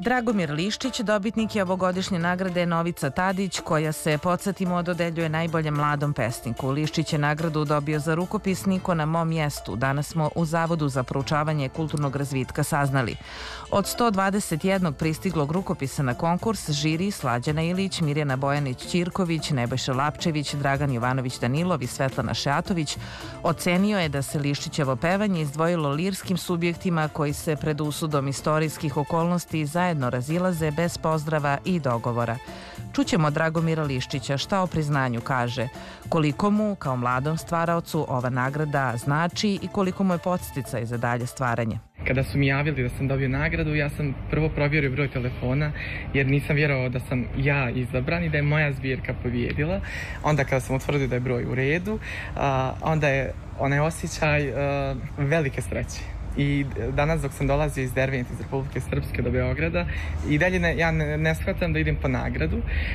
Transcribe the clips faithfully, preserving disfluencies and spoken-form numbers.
Dragomir Liščić dobitnik je ovogodišnje nagrade Novica Tadić, koja se, podsjetimo, dodeljuje najboljem mladom pesniku. Liščić je nagradu dobio za rukopis Niko na mom mjestu. Danas smo u Zavodu za proučavanje kulturnog razvitka saznali. Od sto dvadeset jednog pristiglog rukopisa na konkurs, žiri Slađana Ilić, Mirjana Bojanić-Ćirković, Nebojša Lapčević, Dragan Jovanović-Danilov i Svetlana Šejatović ocenio je da se Liščićevo pevanje izdvojilo lirskim subjektima koji se pred usudom istorijskih okolnosti zajedno razilaze bez pozdrava i dogovora. Čućemo Dragomira Liščića šta o priznanju kaže, koliko mu, kao mladom stvaraocu, ova nagrada znači i koliko mu je podsticaj za dalje stvaranje. Kada su mi javili da sam dobio nagradu, ja sam prvo provjerio broj telefona, jer nisam vjerovao da sam ja izabran i da je moja zbirka pobijedila. Onda kada sam utvrdio da je broj u redu, onda je onaj osjećaj velike sreće. I danas dok sam dolazio iz Dervente, iz Republike Srpske do Beograda, i dalje ne, ja ne, ne shvatam da idem po nagradu,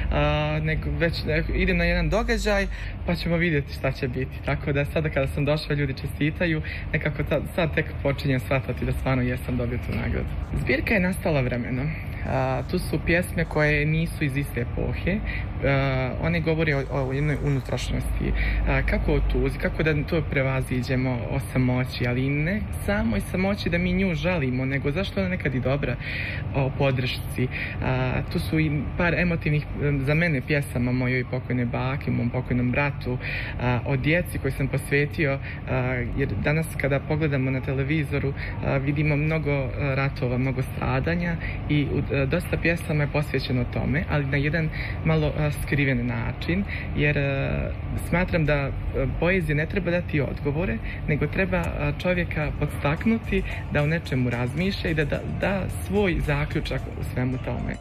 a, nego već ne, idem na jedan događaj pa ćemo vidjeti šta će biti. Tako da sada kada sam došla, ljudi čestitaju, nekako ta, sad tek počinjem shvatati da stvarno jesam dobio tu nagradu. Zbirka je nastala vremenom. A, tu su pjesme koje nisu iz iste epohe. A, one govore o, o jednoj unutrašnjosti. A, kako o tuzi, kako da to prevaziđemo, o samoći, ali ne samo i samoći da mi nju žalimo, nego zašto ona nekad i dobra, o podršci. A, tu su i par emotivnih za mene pjesama mojoj pokojnoj baki, mom pokojnom bratu, a, o djeci koju sam posvetio, a, jer danas kada pogledamo na televizoru a, vidimo mnogo ratova, mnogo stradanja i u, dosta pjesama je posvećeno tome, ali na jedan malo skriven način, jer smatram da poezija ne treba dati odgovore, nego treba čovjeka podstaknuti da o nečemu razmišlja i da da, da svoj zaključak u svemu tome.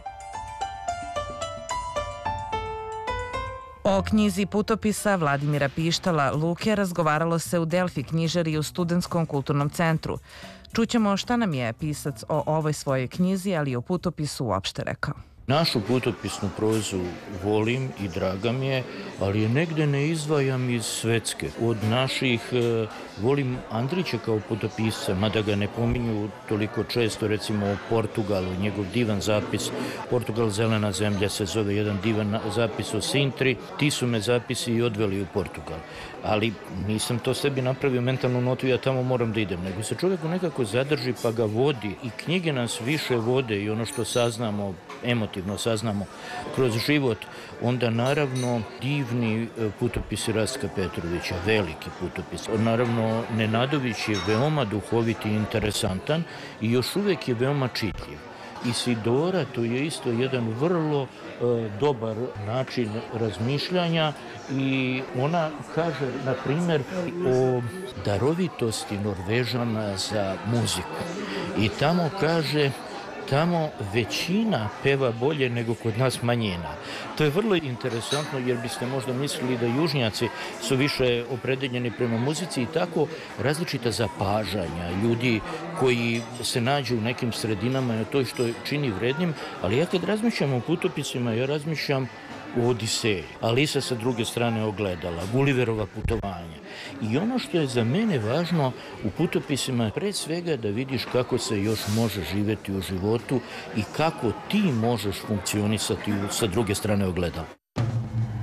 O knjizi putopisa Vladimira Pištala Luke razgovaralo se u Delfi knjižari u Studentskom kulturnom centru. Čućemo šta nam je pisac o ovoj svojoj knjizi, ali i o putopisu uopšte rekao. Našu putopisnu prozu volim i draga mi je, ali je negde ne izdvajam iz svetske. Od naših e, volim Andrića kao putopisca, mada ga ne pominju toliko često, recimo o Portugalu, njegov divan zapis. Portugal zelena zemlja se zove, jedan divan zapis o Sintri. Ti su me zapisi i odveli u Portugal. Ali nisam to sebi napravio mentalnu notu, ja tamo moram da idem, nego se čovjeku nekako zadrži pa ga vodi i knjige nas više vode i ono što saznamo, emotivno saznamo kroz život, onda naravno divni putopisi Rastka Petrovića, veliki putopis. Naravno Nenadović je veoma duhovit i interesantan i još uvijek je veoma čitljiv. Isidora, to je isto jedan vrlo e, dobar način razmišljanja i ona kaže, na primjer, o darovitosti Norvežana za muziku. I tamo kaže, tamo većina peva bolje nego kod nas manjina. To je vrlo interesantno jer biste možda mislili da južnjaci su više opredeljeni prema muzici i tako različita zapažanja ljudi koji se nađu u nekim sredinama na to što čini vrednim, ali ja kad razmišljam o putopisima, ja razmišljam u Odiseji, Alisa sa druge strane ogledala, Guliverova putovanja. I ono što je za mene važno u putopisima je pre svega da vidiš kako se još može živjeti u životu i kako ti možeš funkcionisati sa druge strane ogledala.